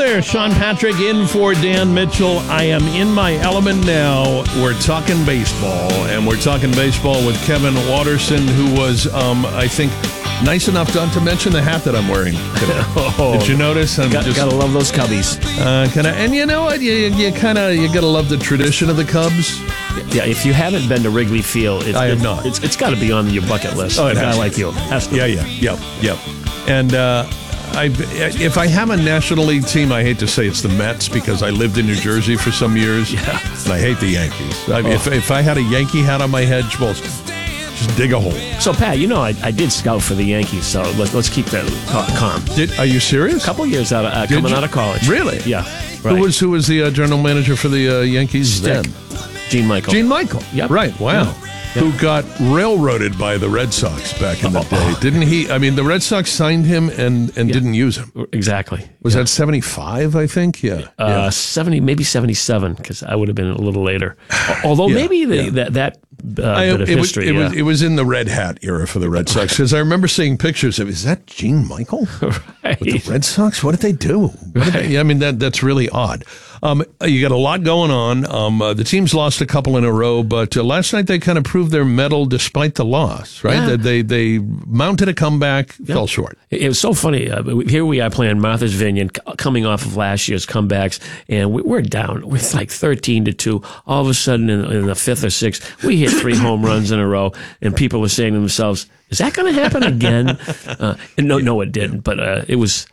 there, Sean Patrick in for Dan Mitchell. I am in my element now. We're talking baseball, and we're talking baseball with Kevin Watterson, who was, I think, nice enough not to mention the hat that I'm wearing today. Did you notice? Gotta love those Cubbies. And you know what? You gotta love the tradition of the Cubs. Yeah, if you haven't been to Wrigley Field, I have not. It's got to be on your bucket list. Oh, a guy like you has to. Yeah. And if I have a National League team, I hate to say it's the Mets because I lived in New Jersey for some years, and I hate the Yankees. If I had a Yankee hat on my head, well, just dig a hole. So, Pat, you know I did scout for the Yankees, so let's keep that calm. Are you serious? A couple years coming out of college. Really? Yeah. Right. Who was the general manager for the Yankees then? Gene Michael. Gene Michael. Yep. Right. Wow. Yeah. Who got railroaded by the Red Sox back in the day. Didn't he? I mean, the Red Sox signed him and didn't use him. Exactly. Was that 75, I think? Yeah. 70, maybe 77, because I would have been a little later. Although maybe that bit of history. It was in the red hat era for the Red Sox, because I remember seeing pictures of, is that Gene Michael? Right. With the Red Sox? What did they do? I mean, that's really odd. You got a lot going on. The team's lost a couple in a row, but last night they kind of proved their mettle despite the loss, right? Yeah. They mounted a comeback, fell short. It was so funny. Here we are playing Martha's Vineyard, coming off of last year's comebacks, and we're down. We're like 13-2. All of a sudden, in the fifth or sixth, we hit 3 home runs in a row, and people were saying to themselves, "Is that going to happen again?" No, it didn't. But it was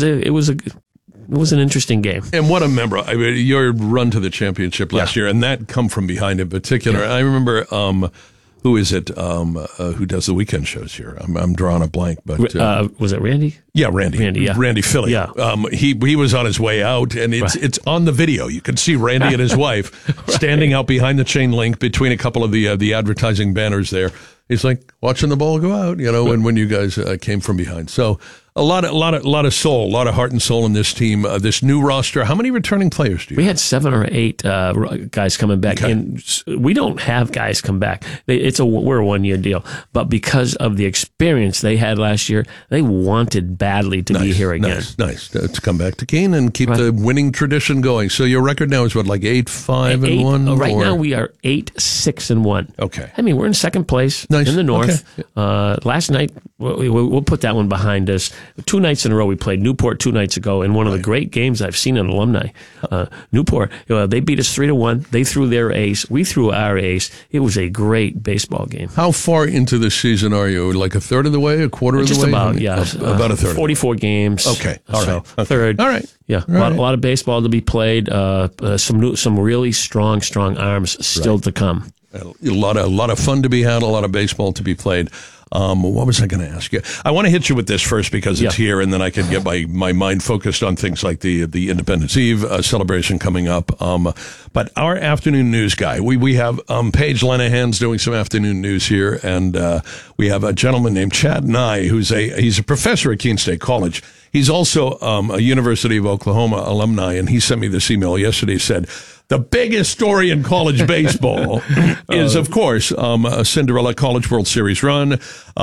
an interesting game. And what a member. I mean, your run to the championship last year, and that come from behind in particular. I remember, who is it who does the weekend shows here? I'm drawing a blank. But was it Randy? Yeah, Randy. Randy Philly. Yeah. He was on his way out, and it's on the video. You can see Randy and his wife standing out behind the chain link between a couple of the advertising banners there. He's like watching the ball go out, when you guys came from behind. So a lot of soul, a lot of heart and soul in this team, this new roster. How many returning players do you have? We had 7 or 8 guys coming back. Okay. And we don't have guys come back. We're a 1-year deal. But because of the experience they had last year, they wanted badly to be here again. Nice. To come back to Keene and keep the winning tradition going. So your record now is what, like 8-5-1? Right now we are 8-6-1. Okay. I mean, we're in second place in the North. Okay. Last night, we'll put that one behind us. 2 nights in a row, we played Newport 2 nights ago, and one of the great games I've seen in alumni. Newport, they beat us 3-1. They threw their ace. We threw our ace. It was a great baseball game. How far into the season are you? Like a third of the way, a quarter of the way? Just about, yeah. About a third. 44 games. Okay. All right. So third. All right. Yeah. A lot of baseball to be played. Some really strong arms still to come. A lot of fun to be had, a lot of baseball to be played. What was I going to ask you? I want to hit you with this first because it's here, and then I can get my mind focused on things like the Independence Eve celebration coming up. But our afternoon news guy, we have Paige Lenahan's doing some afternoon news here, and we have a gentleman named Chad Nye, he's a professor at Keene State College. He's also a University of Oklahoma alumni, and he sent me this email yesterday. He said, the biggest story in college baseball is, of course, a Cinderella College World Series run.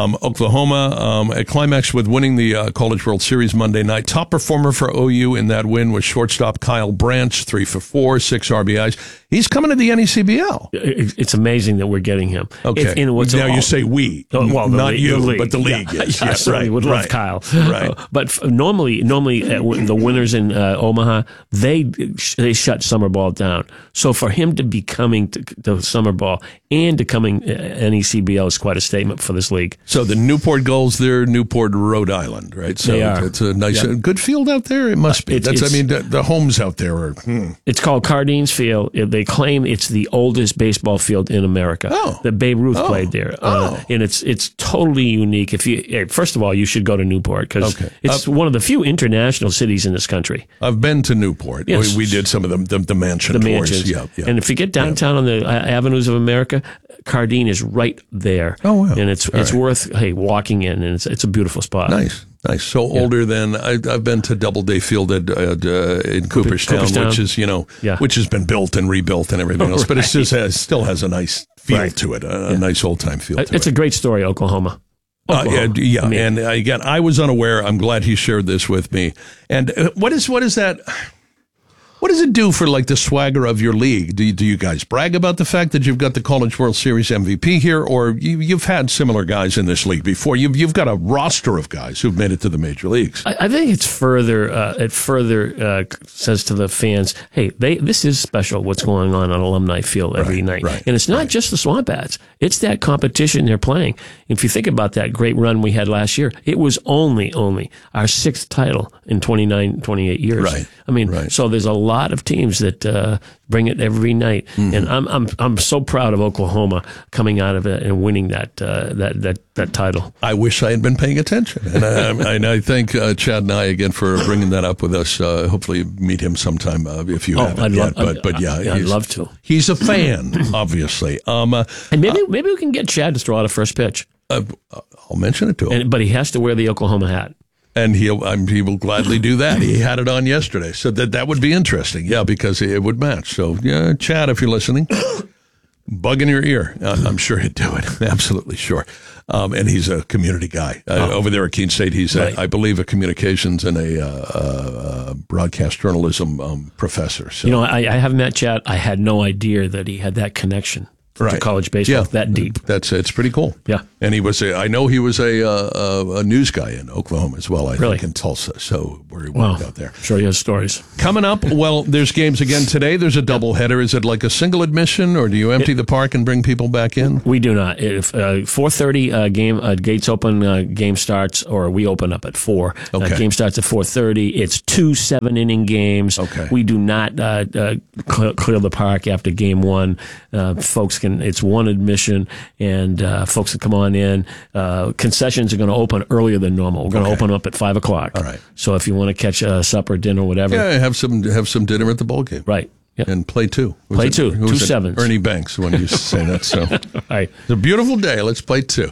Oklahoma at climax with winning the College World Series Monday night. Top performer for OU in that win was shortstop Kyle Branch, 3 for 4, 6 RBIs. He's coming to the NECBL. It's amazing that we're getting him. Okay. Now you say we, not you, but the league. Yes. I certainly would love Kyle. Right. But normally the winners in Omaha, they shut summer ball down. So for him to be coming to summer ball and to coming NECBL is quite a statement for this league. So the Newport Gulls, they're Newport, Rhode Island, right? So they are. It's a nice, good field out there. It must be. The homes out there are. It's called Cardines Field. They claim it's the oldest baseball field in America. That Babe Ruth played there, and it's totally unique. First of all, you should go to Newport because it's one of the few international cities in this country. I've been to Newport. Yes. We did some of the mansion tours. Yeah. And if you get downtown on the Avenues of America, Cardine is right there. Oh, wow. And it's worth walking in, and it's a beautiful spot. Nice. So older than I've been to Doubleday Field in Cooperstown, which is which has been built and rebuilt and everything else, but it still has a nice feel to it, a nice old time feel. It's a great story, Oklahoma. Yeah. I mean, and again, I was unaware. I'm glad he shared this with me. And what is that? What does it do for like the swagger of your league? Do you guys brag about the fact that you've got the College World Series MVP here, or you've had similar guys in this league before? You've got a roster of guys who've made it to the major leagues. I think it's further. It further says to the fans, "Hey, this is special. What's going on Alumni Field every night?" Right, and it's not just the Swamp Bats; it's that competition they're playing. If you think about that great run we had last year, it was only our 6th title in 28 years. Right. I mean, so there's a lot of teams that bring it every night, and I'm so proud of Oklahoma coming out of it and winning that title. I wish I had been paying attention, and I thank Chad and I again for bringing that up with us. Hopefully, meet him sometime if you haven't yet. But I'd love to. He's a fan, obviously. And maybe we can get Chad to throw out a first pitch. I'll mention it to him, but he has to wear the Oklahoma hat. And he will gladly do that. He had it on yesterday, so that would be interesting. Yeah, because it would match. So yeah, Chad, if you're listening, bug in your ear. I'm sure he'd do it. Absolutely sure. And he's a community guy over there at Keene State. He's, I believe, a communications and a broadcast journalism professor. So. I have met Chad. I had no idea that he had that connection. To college baseball that deep. It's pretty cool. Yeah, and I know he was a news guy in Oklahoma as well. I think in Tulsa. So where he worked out there. Sure, he has stories coming up. Well, there's games again today. There's a doubleheader. Is it like a single admission, or do you empty the park and bring people back in? We do not. If 4:30 game gates open, game starts, or we open up at 4. Okay. Game starts at 4:30. It's 2 7-inning games. Okay. We do not clear the park after game 1. Folks it's one admission, and folks can come on in. Concessions are going to open earlier than normal. We're going to open up at 5 o'clock. All right. So if you want to catch supper, dinner, whatever, have some dinner at the bowl game. Right. Yep. And play 2. Play 2. 2 sevens. Ernie Banks when he used to say that. So right. It's a beautiful day. Let's play 2.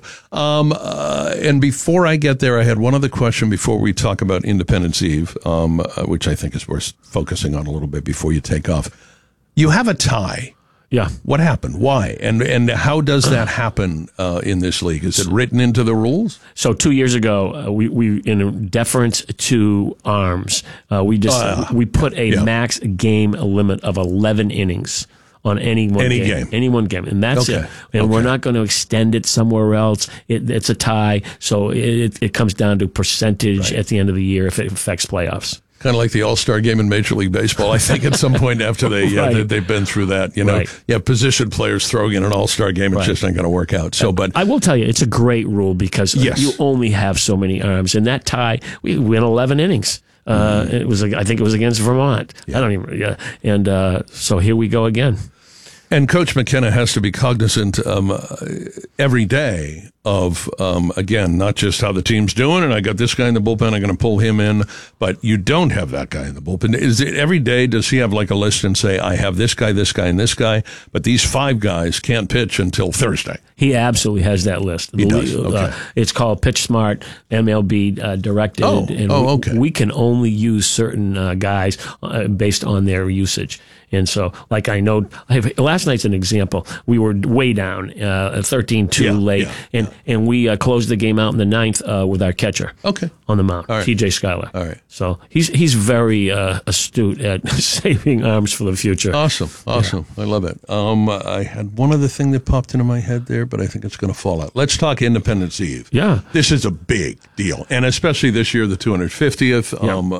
And before I get there, I had one other question before we talk about Independence Eve, which I think is worth focusing on a little bit before you take off. You have a tie. Yeah. What happened? Why? And how does that happen in this league? Is it written into the rules? So 2 years ago, we in deference to arms, we put a max game limit of 11 innings on any one game, and that's it. And we're not going to extend it somewhere else. It's a tie, so it comes down to percentage at the end of the year if it affects playoffs. Kind of like the All-Star game in Major League Baseball. I think at some point after they've been through that, position players throwing in an All-Star game, it's just not going to work out. So, but I will tell you, it's a great rule because you only have so many arms. In that tie, we win 11 innings. I think it was against Vermont. I don't even. And so here we go again. And Coach McKenna has to be cognizant every day of, again, not just how the team's doing, and I got this guy in the bullpen, I'm going to pull him in, but you don't have that guy in the bullpen. Is it every day, does he have like a list and say, I have this guy, and this guy, but these 5 guys can't pitch until Thursday? He absolutely has that list. He does. Okay. It's called Pitch Smart, MLB directed, and we can only use certain guys based on their usage. And so, like I know, last night's an example. We were way down, 13-2 late, and we closed the game out in the 9th with our catcher on the mound, TJ Schuyler. All right. So he's very astute at saving arms for the future. Awesome. I love it. I had one other thing that popped into my head there, but I think it's going to fall out. Let's talk Independence Eve. Yeah. This is a big deal, and especially this year, the 250th.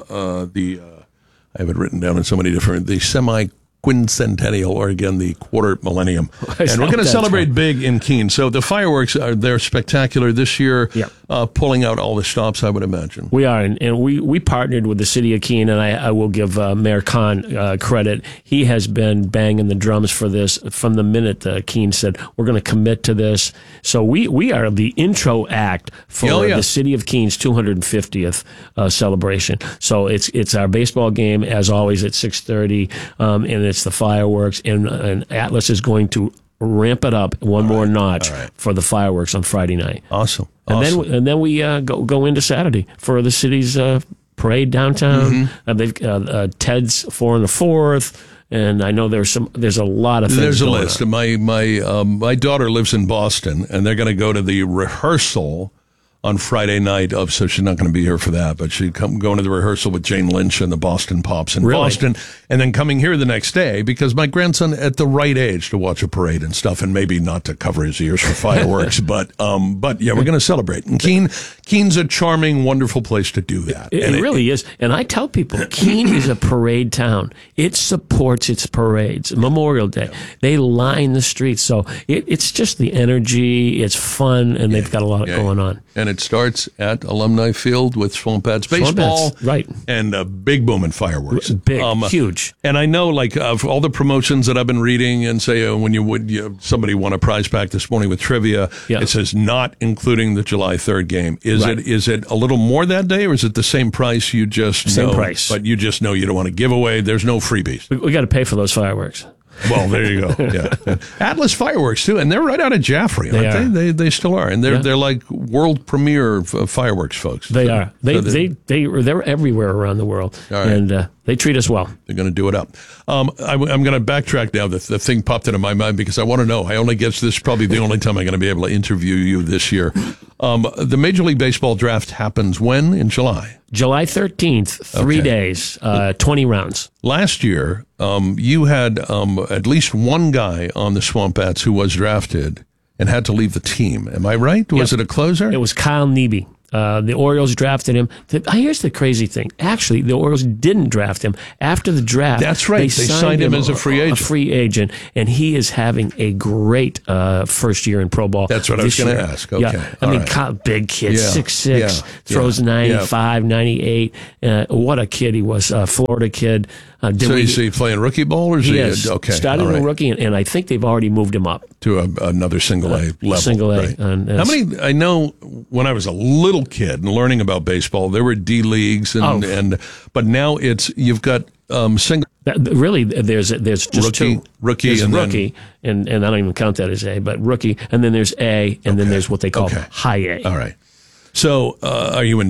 I have it written down in so many different, the semi-quincentennial, or again, the quarter millennium. And we're going to celebrate big in Keene. So the fireworks, they're spectacular this year, pulling out all the stops, I would imagine. We are, and we partnered with the city of Keene, and I will give Mayor Kahn credit. He has been banging the drums for this from the minute Keene said, we're going to commit to this. So we are the intro act for the city of Keene's 250th celebration. So it's our baseball game, as always, at 6:30, and it's the fireworks, and Atlas is going to ramp it up one more notch for the fireworks on Friday night. Awesome. And then we go into Saturday for the city's parade downtown. They've Ted's 4 and the 4th. And I know there's a lot of things. There's a list. My daughter lives in Boston, and they're going to go to the rehearsal on Friday night so she's not going to be here for that, but she'd going to the rehearsal with Jane Lynch and the Boston Pops in Boston, and then coming here the next day because my grandson at the right age to watch a parade and stuff, and maybe not to cover his ears for fireworks, but yeah, we're going to celebrate. And Keene's a charming, wonderful place to do that. It really is. And I tell people, Keene is a parade town. It supports its parades. Memorial Day, they line the streets. So it's just the energy, it's fun, and they've got a lot going on. And it starts at Alumni Field with Swamp Bats baseball, right? And a big boom in fireworks, huge. And I know, like, of all the promotions that I've been reading, and say when somebody won a prize pack this morning with trivia, it says not including the July 3rd game. Is it a little more that day, or is it the same price? You just same price, but you just know you don't want to give away. There's no freebies. We got to pay for those fireworks. Well, there you go. Yeah. Atlas Fireworks too, and they're right out of Jaffrey, aren't they? They still are, and they're like world premiere fireworks folks. They are. They're everywhere around the world, and they treat us well. They're going to do it up. I'm going to backtrack now. The thing popped into my mind because I want to know. I only guess this is probably the only time I'm going to be able to interview you this year. The Major League Baseball draft happens when? In July? July 13th, 3 days, 20 rounds. Last year, you had at least one guy on the Swamp Bats who was drafted and had to leave the team. Am I right? Was it a closer? It was Kyle Neby. The Orioles drafted him. Here's the crazy thing. Actually, the Orioles didn't draft him. After the draft, that's right. They signed him as a free agent. And he is having a great first year in pro ball. That's what I was going to ask. Okay. Yeah. I mean, Kyle, big kid, 6'6", throws 95, 98. What a kid he was. Florida kid. Is he playing rookie ball? Or is he? Okay. Started a rookie, and I think they've already moved him up to another single A level. Single A. Right. How many? I know when I was a little kid and learning about baseball, there were D leagues, but now you've got single. Really, there's just rookie, there's and rookie, and I don't even count that as A, but rookie, and then there's A, and then there's what they call high A. All right. So, are you in